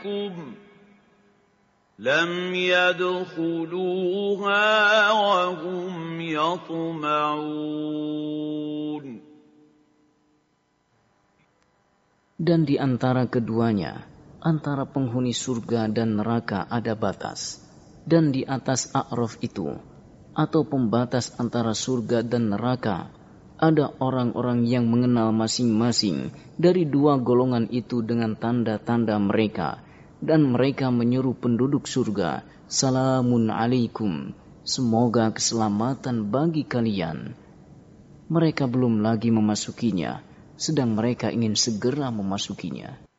لم يدخلوها وهم يطمعون. Dan di antara keduanya, antara penghuni surga dan neraka ada batas. Dan di atas A'raf itu, atau pembatas antara surga dan neraka, ada orang-orang yang mengenal masing-masing dari dua golongan itu dengan tanda-tanda mereka. Dan mereka menyeru penduduk surga, "Salamun alaikum, semoga keselamatan bagi kalian." Mereka belum lagi memasukinya, sedang mereka ingin segera memasukinya.